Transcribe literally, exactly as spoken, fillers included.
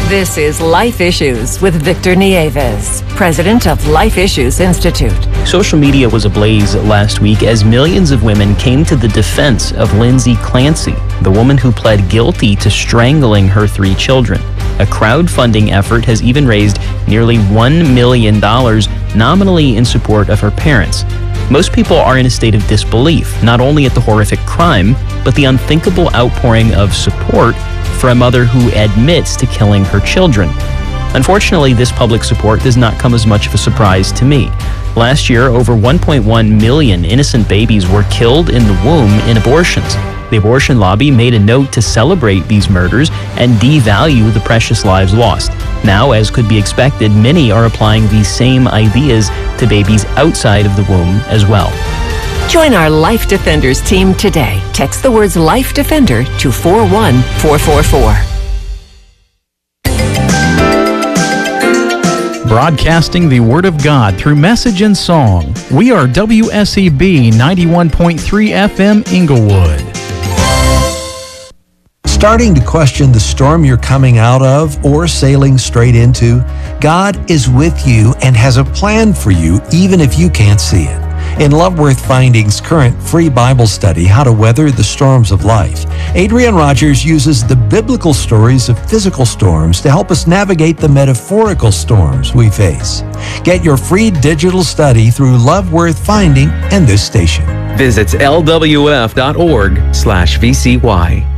This is Life Issues with Victor Nieves, president of Life Issues Institute. Social media was ablaze last week as millions of women came to the defense of Lindsay Clancy, the woman who pled guilty to strangling her three children. A crowdfunding effort has even raised nearly one million dollars nominally in support of her parents. Most people are in a state of disbelief, not only at the horrific crime, but the unthinkable outpouring of support for a mother who admits to killing her children. Unfortunately, this public support does not come as much of a surprise to me. Last year, over one point one million innocent babies were killed in the womb in abortions. The abortion lobby made a note to celebrate these murders and devalue the precious lives lost. Now, as could be expected, many are applying these same ideas to babies outside of the womb as well. Join our Life Defenders team today. Text the words Life Defender to four one four four four. Broadcasting the Word of God through message and song. We are W S E B ninety-one point three F M Inglewood. Starting to question the storm you're coming out of or sailing straight into? God is with you and has a plan for you even if you can't see it. In Loveworth Finding's current free Bible study, How to Weather the Storms of Life, Adrian Rogers uses the biblical stories of physical storms to help us navigate the metaphorical storms we face. Get your free digital study through Loveworth Finding and this station. Visit L W F dot org slash V C Y.